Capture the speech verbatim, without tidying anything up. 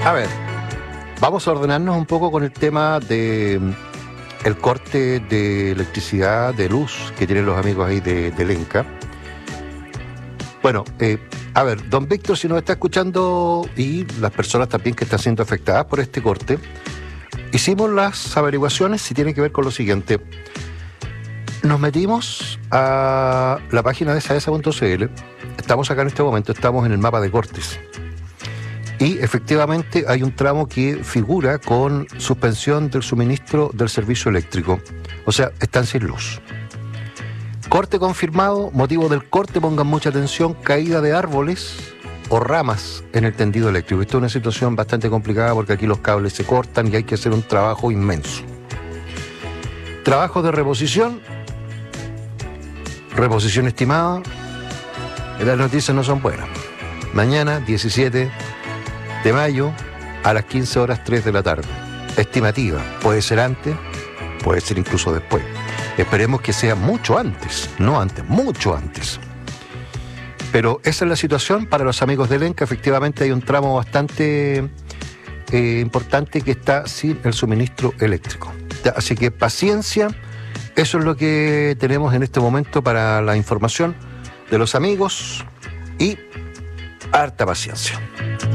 A ver, vamos a ordenarnos un poco con el tema de mm, el corte de electricidad, de luz que tienen los amigos ahí de, de Lenca. Bueno, eh, a ver, don Víctor, si nos está escuchando y las personas también que están siendo afectadas por este corte, hicimos las averiguaciones y tiene que ver con lo siguiente. Nos metimos a la página de saesa punto c l, estamos acá en este momento, estamos en el mapa de cortes. Y efectivamente hay un tramo que figura con suspensión del suministro del servicio eléctrico. O sea, están sin luz. Corte confirmado, motivo del corte, pongan mucha atención, caída de árboles o ramas en el tendido eléctrico. Esto es una situación bastante complicada porque aquí los cables se cortan y hay que hacer un trabajo inmenso. Trabajos de reposición, reposición estimada, las noticias no son buenas. Mañana, diecisiete de mayo, a las quince horas tres de la tarde. Estimativa, puede ser antes, puede ser incluso después. Esperemos que sea mucho antes, no antes, mucho antes. Pero esa es la situación para los amigos de Lenca. Efectivamente hay un tramo bastante eh, importante que está sin el suministro eléctrico. Ya, así que paciencia, eso es lo que tenemos en este momento para la información de los amigos y harta paciencia.